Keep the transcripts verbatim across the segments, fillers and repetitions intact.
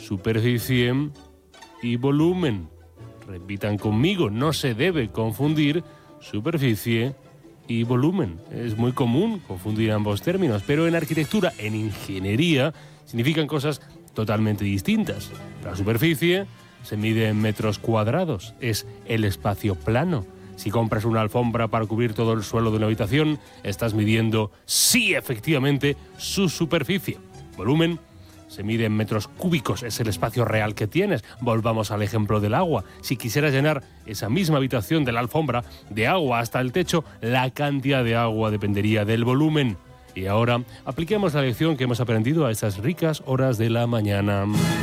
superficie y volumen. Repitan conmigo, no se debe confundir superficie y volumen. Es muy común confundir ambos términos, pero en arquitectura, en ingeniería, significan cosas totalmente distintas. La superficie se mide en metros cuadrados, es el espacio plano. Si compras una alfombra para cubrir todo el suelo de una habitación, estás midiendo, sí, efectivamente, su superficie. Volumen se mide en metros cúbicos, es el espacio real que tienes. Volvamos al ejemplo del agua. Si quisieras llenar esa misma habitación de la alfombra de agua hasta el techo, la cantidad de agua dependería del volumen. Y ahora apliquemos la lección que hemos aprendido a estas ricas horas de la mañana.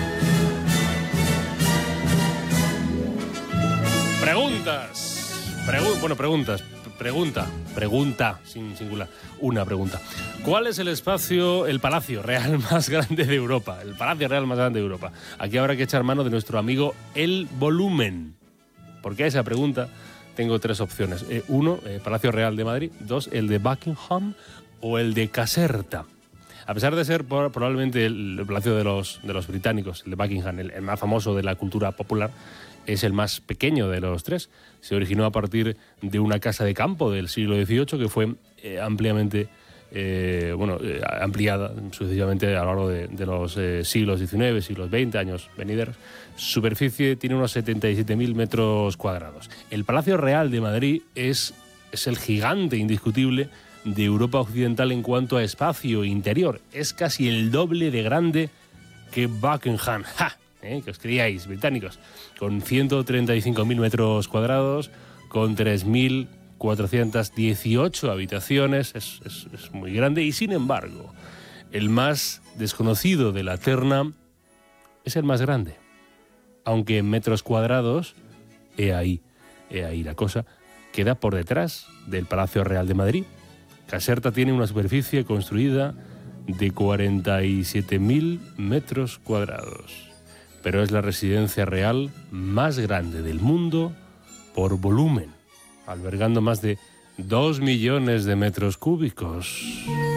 Preguntas. Pregu- bueno, preguntas. Pregunta. Pregunta, sin singular. Una pregunta. ¿Cuál es el espacio, el palacio real más grande de Europa? El palacio real más grande de Europa. Aquí habrá que echar mano de nuestro amigo el volumen. Porque a esa pregunta tengo tres opciones. Eh, uno, eh, Palacio Real de Madrid. Dos, el de Buckingham o el de Caserta. A pesar de ser por, probablemente el, el palacio de los, de los británicos, el de Buckingham, el, el más famoso de la cultura popular, es el más pequeño de los tres. Se originó a partir de una casa de campo del siglo dieciocho que fue eh, ampliamente eh, bueno, eh, ampliada sucesivamente a lo largo de, de los eh, siglos diecinueve, siglos veinte, años venideros. Su superficie tiene unos setenta y siete mil metros cuadrados. El Palacio Real de Madrid es, es el gigante indiscutible de Europa Occidental en cuanto a espacio interior. Es casi el doble de grande que Buckingham. ¡Ja! ¿Eh? Que os creíais, británicos, con ciento treinta y cinco mil metros cuadrados, con tres mil cuatrocientas dieciocho habitaciones, es, es, es muy grande, y sin embargo, el más desconocido de la terna es el más grande, aunque en metros cuadrados, he ahí, he ahí la cosa, queda por detrás del Palacio Real de Madrid. Caserta tiene una superficie construida de cuarenta y siete mil metros cuadrados. Pero es la residencia real más grande del mundo por volumen, albergando más de dos millones de metros cúbicos.